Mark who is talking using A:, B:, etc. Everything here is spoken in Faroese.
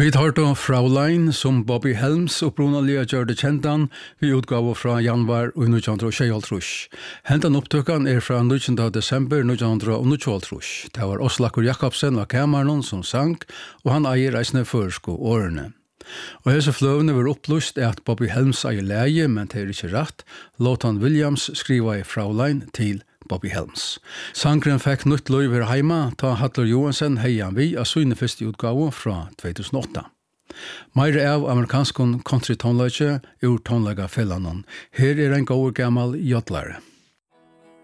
A: Vi tar då Fraulein som Bobby Helms upprunalia gjør det kjentan vi utgave fra januar 1926. Hentan opptøkken fra 19. desember 1928. Det var Oslakur Jakobsen av Kamernon som sang, og han eier reisende førsko årene. Og hese fløvene var opplust at Bobby Helms eier leie, men det ikke rett. Låtan Williams skriva i Fraulein til Bobby Helms. Sangren fikk nytt løyv her heima, ta Hattler Johansen heian vi av søyne første utgave fra 2008. Meire av amerikanskon country tonlage ur tonlaga fellanon. Her en god gammal jodlare.